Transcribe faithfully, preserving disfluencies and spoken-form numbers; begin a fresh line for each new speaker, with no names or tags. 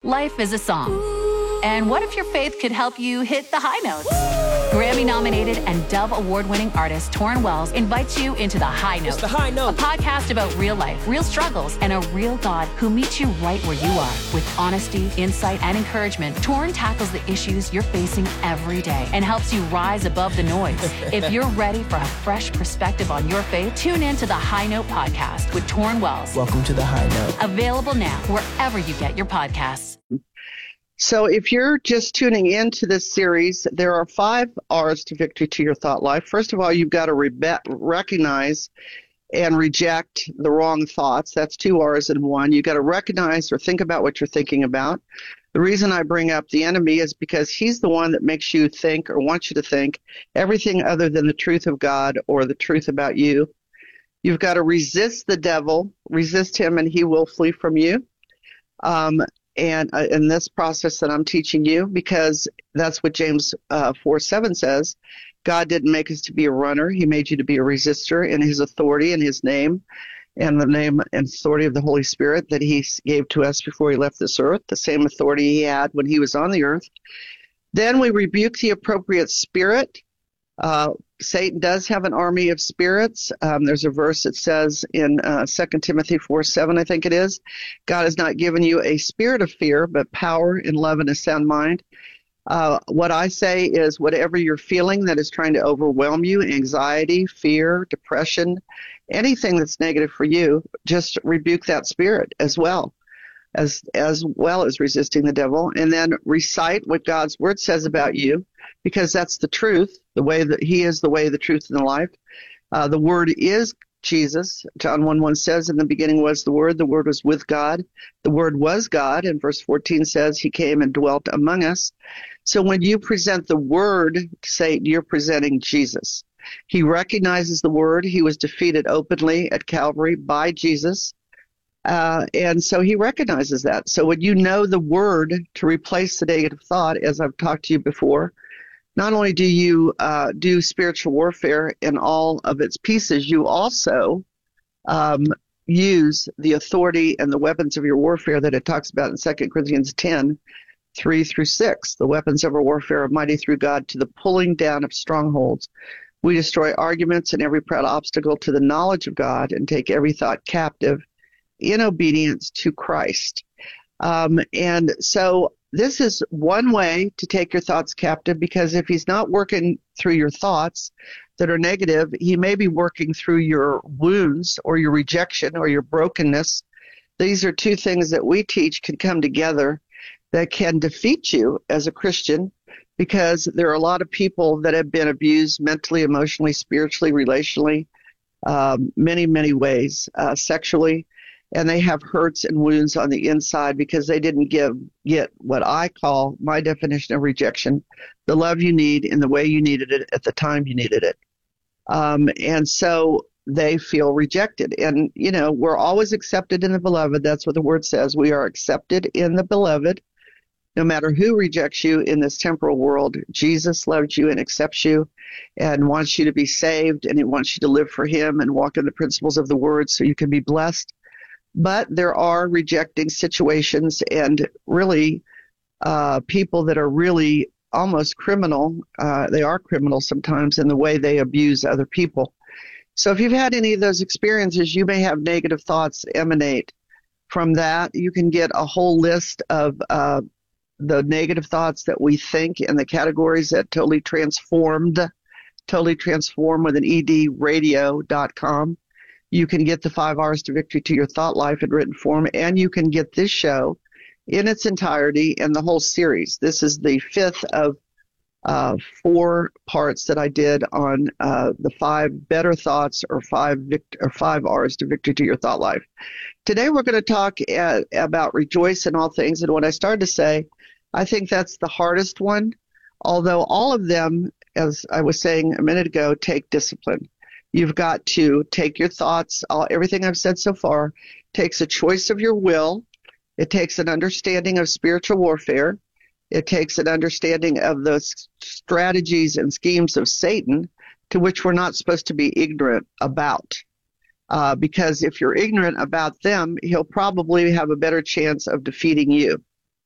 Life is a song. And what if your faith could help you hit the high notes? Grammy-nominated and Dove Award-winning artist Torrin Wells invites you into The High Note.
It's The High Note.
A podcast about real life, real struggles, and a real God who meets you right where you are. With honesty, insight, and encouragement, Torrin tackles the issues you're facing every day and helps you rise above the noise. If you're ready for a fresh perspective on your faith, tune in to The High Note podcast with Torrin Wells.
Welcome to The High Note.
Available now wherever you get your podcasts.
So if you're just tuning into this series, there are five R's to victory to your thought life. First of all, you've got to re- recognize and reject the wrong thoughts. That's two R's in one. You've got to recognize or think about what you're thinking about. The reason I bring up the enemy is because he's the one that makes you think or wants you to think everything other than the truth of God or the truth about you. You've got to resist the devil, resist him, and he will flee from you. Um, And uh, in this process that I'm teaching you, because that's what James uh, four seven says, God didn't make us to be a runner. He made you to be a resistor in his authority and his name and the name and authority of the Holy Spirit that he gave to us before he left this earth, the same authority he had when he was on the earth. Then we rebuke the appropriate spirit. Uh, Satan does have an army of spirits. Um, there's a verse that says in uh, Second Timothy four seven, I think it is, God has not given you a spirit of fear, but power and love and a sound mind. Uh, what I say is whatever you're feeling that is trying to overwhelm you, anxiety, fear, depression, anything that's negative for you, just rebuke that spirit as well. As, as well as resisting the devil, and then recite what God's word says about you, because that's the truth, the way that he is the way, the truth, and the life. Uh, the word is Jesus. John one one says, in the beginning was the word, the word was with God, the word was God, and verse fourteen says he came and dwelt among us. So when you present the word to Satan, you're presenting Jesus. He recognizes the word. He was defeated openly at Calvary by Jesus. Uh, and so he recognizes that. So when you know the word to replace the negative thought, as I've talked to you before, not only do you uh, do spiritual warfare in all of its pieces, you also um, use the authority and the weapons of your warfare that it talks about in Second Corinthians ten, three through six. The weapons of our warfare are mighty through God to the pulling down of strongholds. We destroy arguments and every proud obstacle to the knowledge of God and take every thought captive in obedience to Christ. Um, and so this is one way to take your thoughts captive, because if he's not working through your thoughts that are negative, he may be working through your wounds or your rejection or your brokenness. These are two things that we teach can come together that can defeat you as a Christian, because there are a lot of people that have been abused mentally, emotionally, spiritually, relationally, um, many, many ways, uh, sexually. And they have hurts and wounds on the inside because they didn't give get what I call my definition of rejection, the love you need in the way you needed it at the time you needed it. Um, and so they feel rejected. And, you know, we're always accepted in the beloved. That's what the word says. We are accepted in the beloved. No matter who rejects you in this temporal world, Jesus loves you and accepts you and wants you to be saved, and he wants you to live for him and walk in the principles of the word so you can be blessed. But there are rejecting situations and really uh, people that are really almost criminal. Uh, they are criminal sometimes in the way they abuse other people. So if you've had any of those experiences, you may have negative thoughts emanate from that. You can get a whole list of uh, the negative thoughts that we think in the categories at Totally Transformed, Totally Transformed with an ed radio dot com. You can get the five R's to victory to your thought life in written form, and you can get this show in its entirety and the whole series. This is the fifth of uh, four parts that I did on uh, the five better thoughts or five vict- or five R's to victory to your thought life. Today we're going to talk uh, about rejoice in all things, and what I started to say, I think that's the hardest one, although all of them, as I was saying a minute ago, take discipline. You've got to take your thoughts, all, everything I've said so far, takes a choice of your will. It takes an understanding of spiritual warfare. It takes an understanding of the strategies and schemes of Satan, to which we're not supposed to be ignorant about. Uh, because if you're ignorant about them, he'll probably have a better chance of defeating you.